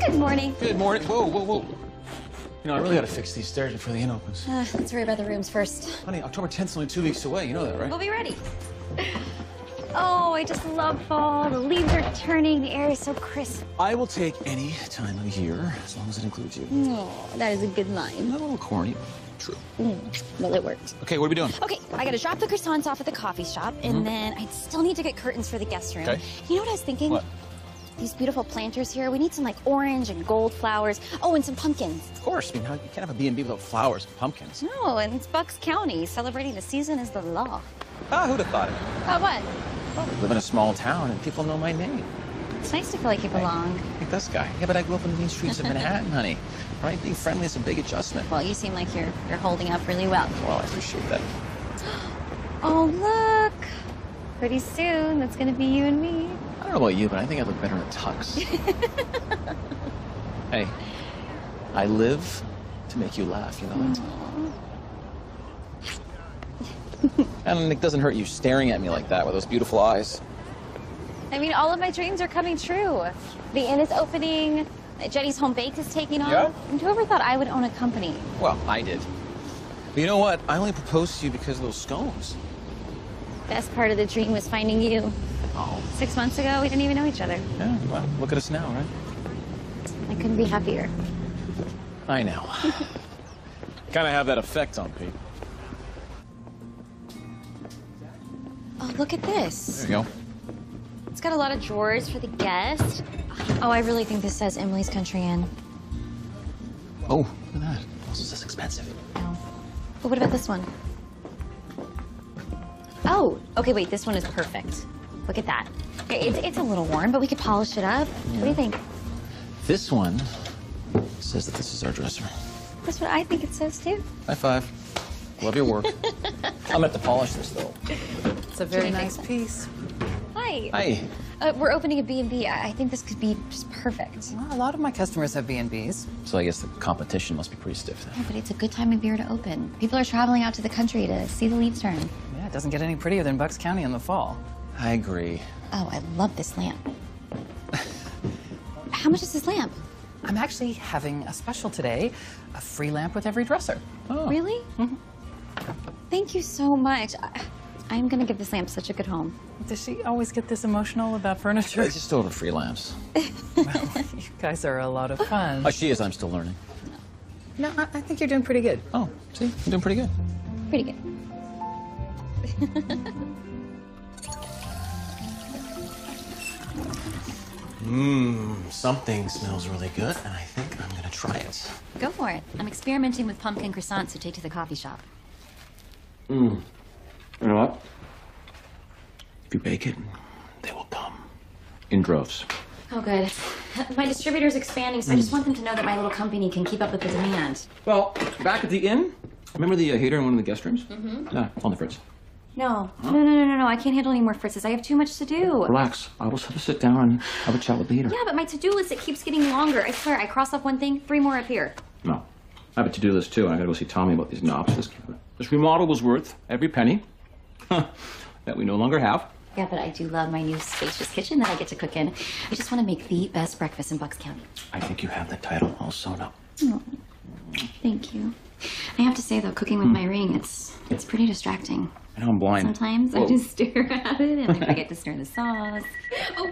Good morning. Good morning. Whoa, whoa, whoa. You know, I really gotta fix these stairs before the inn opens. Let's worry about the rooms first. Honey, October 10th is only 2 weeks away. You know that, right? We'll be ready. Oh, I just love fall. The leaves are turning. The air is so crisp. I will take any time of year, as long as it includes you. Oh, that is a good line. A little corny. True. Well, it worked. Okay, what are we doing? Okay, I gotta drop the croissants off at the coffee shop, and then I still need to get curtains for the guest room. Okay. You know what I was thinking? What? These beautiful planters here. We need some like orange and gold flowers. Oh, and some pumpkins. Of course. I mean, you can't have a B&B without flowers and pumpkins. No, and it's Bucks County. Celebrating the season is the law. Ah, who'd have thought it? Oh, what? Well, we live in a small town, and people know my name. It's nice to feel like you belong. Like this guy. Yeah, but I grew up in the mean streets of Manhattan, honey. Right? Being friendly is a big adjustment. Well, you seem like you're holding up really well. Well, I appreciate that. Oh, look. Pretty soon, that's gonna be you and me. I don't know about you, but I think I look better in a tux. Hey, I live to make you laugh, you know that? And it doesn't hurt you staring at me like that with those beautiful eyes. I mean, all of my dreams are coming true. The inn is opening. Jenny's Home Baked is taking off. Yeah. And whoever thought I would own a company? Well, I did. But you know what? I only proposed to you because of those scones. Best part of the dream was finding you. Oh. 6 months ago, we didn't even know each other. Yeah, well, look at us now, right? I couldn't be happier. I know. Kind of have that effect on people. Oh, look at this. There you go. It's got a lot of drawers for the guest. Oh, I really think this says Emily's Country Inn. Oh, look at that. It also says expensive. No. But what about this one? Oh, okay, wait, this one is perfect. Look at that. It's a little worn, but we could polish it up. What do you think? This one says that this is our dresser. That's what I think it says, too. High five. Love your work. I'm at to polish this, though. It's a very nice piece. Hi. Hi. We're opening a B&B. I think this could be just perfect. Well, a lot of my customers have B&Bs. So I guess the competition must be pretty stiff then. Yeah, but it's a good time of year to open. People are traveling out to the country to see the leaves turn. Yeah, it doesn't get any prettier than Bucks County in the fall. I agree. Oh, I love this lamp. How much is this lamp? I'm actually having a special today, a free lamp with every dresser. Oh. Really? Mm-hmm. Thank you so much. I'm gonna give this lamp such a good home. Does she always get this emotional about furniture? It's just over free lamps. Well, you guys are a lot of fun. Oh, she is. I'm still learning. No, I think you're doing pretty good. Oh, see? I'm doing pretty good. Pretty good. Something smells really good, and I think I'm gonna try it. Go for it. I'm experimenting with pumpkin croissants to take to the coffee shop. You know what? If you bake it, they will come. In droves. Oh, good. My distributor's expanding, so I just want them to know that my little company can keep up with the demand. Well, back at the inn, remember the heater in one of the guest rooms? Mm-hmm. Yeah, on the fritz. No. Huh? No. I can't handle any more fritzes. I have too much to do. Relax. I will have to sit down and have a chat with the heater. Yeah, but my to-do list, it keeps getting longer. I swear, I cross off one thing, 3 more appear. No. I have a to-do list, too, and I gotta go see Tommy about these knobs. This remodel was worth every penny that we no longer have. Yeah, but I do love my new spacious kitchen that I get to cook in. I just want to make the best breakfast in Bucks County. I think you have the title all sewn up. Oh, thank you. I have to say, though, cooking with my ring, it's pretty distracting. I know I'm blind. Sometimes I just stare at it and I forget to stir the sauce. Oh,